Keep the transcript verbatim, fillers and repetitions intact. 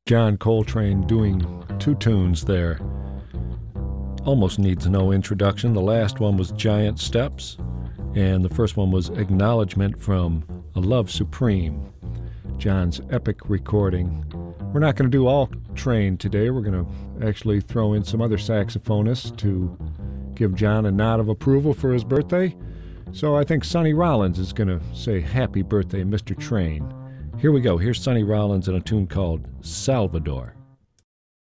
John Coltrane doing two tunes there. Almost needs no introduction. The last one was Giant Steps, and the first one was Acknowledgement from A Love Supreme, John's epic recording. We're not going to do all Train today. We're going to actually throw in some other saxophonists to give John a nod of approval for his birthday. So I think Sonny Rollins is going to say happy birthday, Mister Train. Here we go. Here's Sonny Rollins in a tune called Salvador.